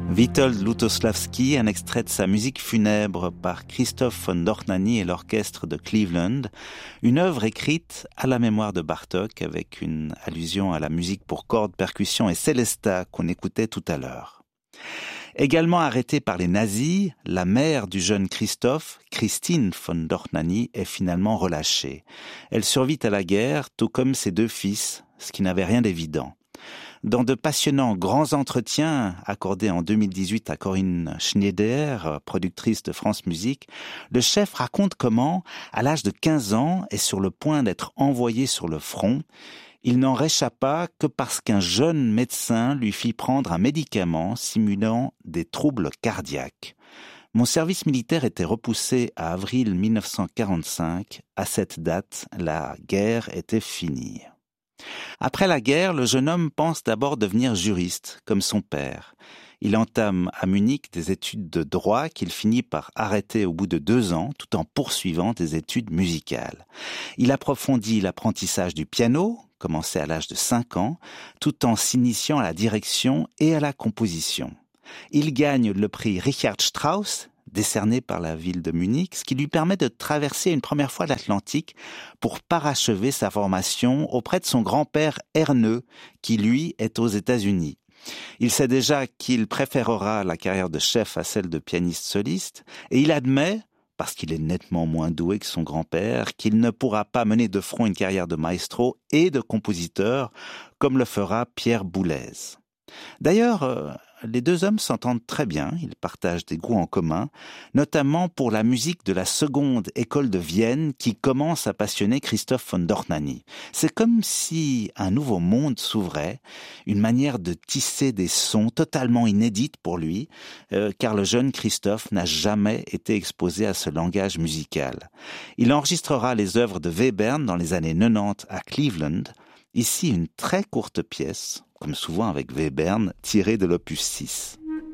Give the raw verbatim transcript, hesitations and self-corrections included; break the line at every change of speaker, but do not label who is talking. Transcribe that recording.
Witold Lutosławski, un extrait de sa musique funèbre par Christoph von Dohnányi et l'orchestre de Cleveland, une œuvre écrite à la mémoire de Bartók avec une allusion à la musique pour cordes, percussions et célesta qu'on écoutait tout à l'heure. Également arrêtée par les nazis, la mère du jeune Christoph, Christine von Dohnányi, est finalement relâchée. Elle survit à la guerre, tout comme ses deux fils, ce qui n'avait rien d'évident. Dans de passionnants grands entretiens accordés en deux mille dix-huit à Corinne Schneider, productrice de France Musique, le chef raconte comment, à l'âge de quinze ans et sur le point d'être envoyé sur le front, il n'en réchappa que parce qu'un jeune médecin lui fit prendre un médicament simulant des troubles cardiaques. Mon service militaire était repoussé à avril mille neuf cent quarante-cinq. À cette date, la guerre était finie. Après la guerre, le jeune homme pense d'abord devenir juriste, comme son père. Il entame à Munich des études de droit qu'il finit par arrêter au bout de deux ans, tout en poursuivant des études musicales. Il approfondit l'apprentissage du piano, commencé à l'âge de cinq ans, tout en s'initiant à la direction et à la composition. Il gagne le prix Richard Strauss, décerné par la ville de Munich, ce qui lui permet de traverser une première fois l'Atlantique pour parachever sa formation auprès de son grand-père Ernő, qui lui est aux États-Unis. Il sait déjà qu'il préférera la carrière de chef à celle de pianiste soliste, et il admet, parce qu'il est nettement moins doué que son grand-père, qu'il ne pourra pas mener de front une carrière de maestro et de compositeur, comme le fera Pierre Boulez. D'ailleurs, euh, les deux hommes s'entendent très bien, ils partagent des goûts en commun, notamment pour la musique de la seconde école de Vienne qui commence à passionner Christoph von Dohnányi. C'est comme si un nouveau monde s'ouvrait, une manière de tisser des sons totalement inédites pour lui, euh, car le jeune Christoph n'a jamais été exposé à ce langage musical. Il enregistrera les œuvres de Webern dans les années quatre-vingt-dix à Cleveland. Ici, une très courte pièce, comme souvent avec Webern, tirée de l'opus six.